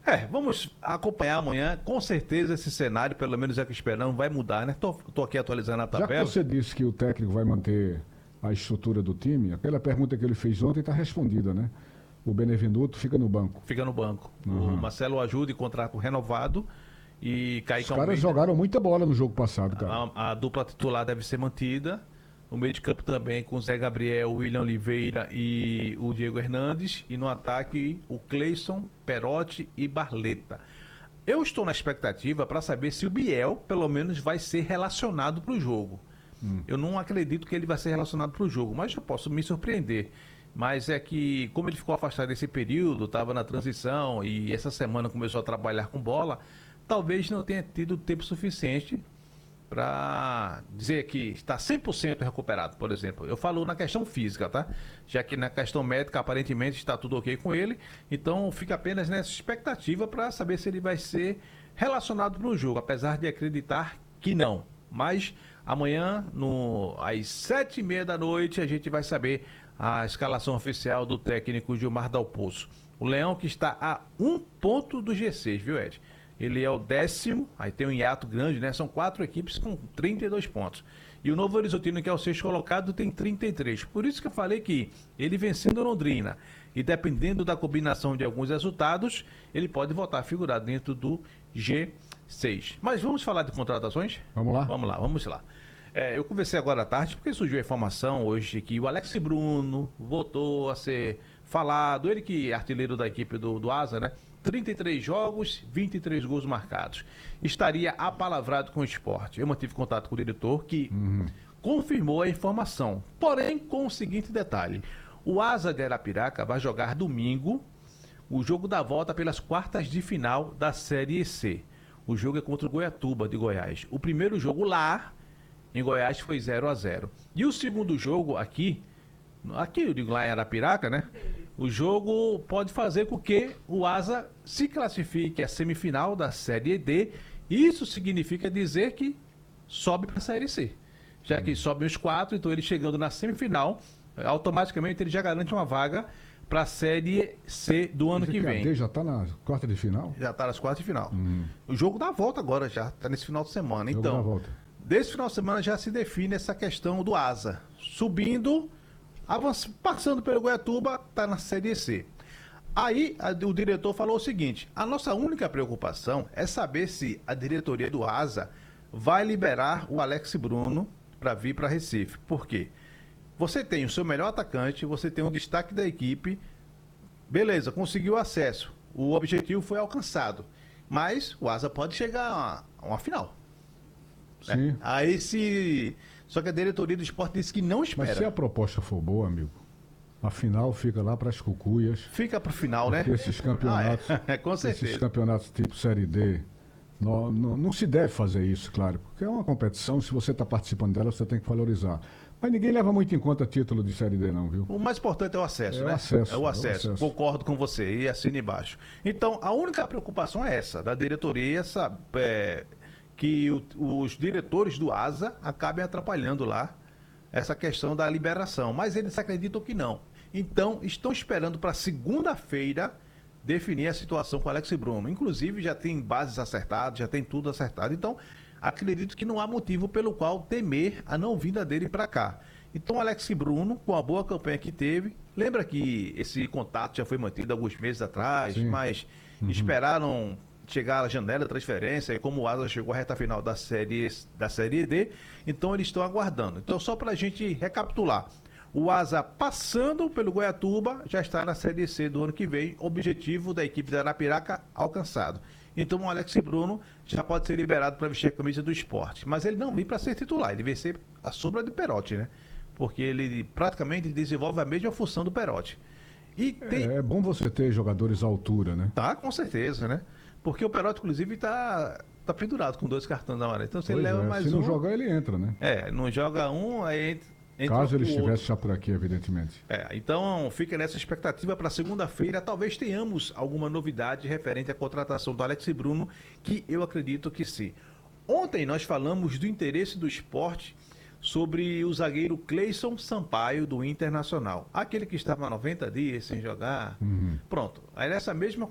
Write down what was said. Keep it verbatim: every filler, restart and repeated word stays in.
É, vamos acompanhar amanhã. Com certeza esse cenário, pelo menos é que esperamos, vai mudar, né? Tô, tô aqui atualizando a Já que tabela. você disse que o técnico vai manter a estrutura do time, aquela pergunta que ele fez ontem está respondida, né? O Benevenuto fica no banco. Fica no banco. O Uhum. Marcelo Ajude, contrato renovado. E Os Kaique caras Almeida, jogaram muita bola no jogo passado, cara. a, a dupla titular deve ser mantida. No meio de campo também com o Zé Gabriel, o William Oliveira e o Diego Hernandes. E no ataque, o Cleison, Perotti e Barleta. Eu estou na expectativa para saber se o Biel, pelo menos, vai ser relacionado para o jogo. Hum. Eu não acredito que ele vai ser relacionado para o jogo, mas eu posso me surpreender. Mas é que, como ele ficou afastado desse período, estava na transição e essa semana começou a trabalhar com bola, talvez não tenha tido tempo suficiente para dizer que está cem por cento recuperado, por exemplo. Eu falo na questão física, tá? Já que na questão médica, aparentemente, está tudo ok com ele. Então, fica apenas nessa expectativa para saber se ele vai ser relacionado no jogo, apesar de acreditar que não. Mas amanhã, no, às sete e meia da noite, a gente vai saber a escalação oficial do técnico Gilmar Dalpozo. O Leão que está a um ponto do G seis, viu, Ed? Ele é o décimo, aí tem um hiato grande, né? São quatro equipes com trinta e dois pontos. E o Novo Horizontino, que é o sexto colocado, tem trinta e três. Por isso que eu falei que ele vencendo Londrina e dependendo da combinação de alguns resultados, ele pode voltar a figurar dentro do G seis. Mas vamos falar de contratações? Vamos lá? Vamos lá, vamos lá. É, eu conversei agora à tarde, porque surgiu a informação hoje que o Alex Bruno voltou a ser falado, ele que é artilheiro da equipe do, do Asa, né? trinta e três jogos, vinte e três gols marcados. Estaria apalavrado com o esporte. Eu mantive contato com o diretor que uhum. confirmou a informação. Porém, com o seguinte detalhe. O Asa de Arapiraca vai jogar domingo o jogo da volta pelas quartas de final da Série C. O jogo é contra o Goiatuba de Goiás. O primeiro jogo lá em Goiás foi zero a zero. E o segundo jogo aqui, aqui eu digo lá em Arapiraca, né? O jogo pode fazer com que o Asa se classifique à semifinal da Série D. Isso significa dizer que sobe para a Série C. Já que sobem os quatro, então ele chegando na semifinal, automaticamente ele já garante uma vaga para a Série C do ano que vem. A D já está na quarta de final? Já está nas quartas de final. Uhum. O jogo dá volta agora já, está nesse final de semana. Jogo então, da volta. Desse final de semana já se define essa questão do Asa. Subindo, avanç... passando pelo Goiatuba, está na Série C. Aí a, o diretor falou o seguinte: a nossa única preocupação é saber se a diretoria do Asa vai liberar o Alex Bruno para vir para Recife. Por quê? Você tem o seu melhor atacante, você tem um destaque da equipe, beleza, conseguiu acesso, o objetivo foi alcançado, mas o Asa pode chegar a uma, a uma final. Sim. É. Aí se... Só que a diretoria do esporte disse que não espera. Mas se a proposta for boa, amigo, a final fica lá para as cucuias. Fica para o final, né? Porque esses campeonatos, ah, é. Com certeza. Esses campeonatos tipo Série D, não, não, não se deve fazer isso, claro. Porque é uma competição, se você está participando dela, você tem que valorizar. Mas ninguém leva muito em conta título de Série D, não, viu? O mais importante é o acesso, é né? O acesso, é o acesso. É o acesso. Concordo com você e assina embaixo. Então, a única preocupação é essa, da diretoria, essa... É... que o, os diretores do Asa acabem atrapalhando lá essa questão da liberação. Mas eles acreditam que não. Então, estão esperando para segunda-feira definir a situação com o Alex Bruno. Inclusive, já tem bases acertadas, já tem tudo acertado. Então, acredito que não há motivo pelo qual temer a não vinda dele para cá. Então, o Alex Bruno, com a boa campanha que teve, lembra que esse contato já foi mantido alguns meses atrás, Sim. mas uhum. esperaram... chegar à janela de transferência, e como o Asa chegou à reta final da série, da série D, então eles estão aguardando. Então, só para a gente recapitular, o Asa passando pelo Goiatuba já está na Série C do ano que vem, objetivo da equipe da Arapiraca alcançado. Então o Alex Bruno já pode ser liberado para vestir a camisa do esporte, mas ele não vem para ser titular, ele vem ser a sombra de Perotti, né? Porque ele praticamente desenvolve a mesma função do Perotti. E tem... é, é bom você ter jogadores à altura, né? Tá, com certeza, né? Porque o Perotti, inclusive, tá, tá pendurado com dois cartões na hora. Então, se pois ele leva é, mais se um... não jogar, ele entra, né? É, não joga um, aí entra Caso ele o estivesse outro. já por aqui, evidentemente. É, então fica nessa expectativa para segunda-feira. Talvez tenhamos alguma novidade referente à contratação do Alex Bruno, que eu acredito que sim. Ontem nós falamos do interesse do esporte sobre o zagueiro Cleison Sampaio, do Internacional. Aquele que estava há noventa dias sem jogar. Uhum. Pronto. Aí nessa mesma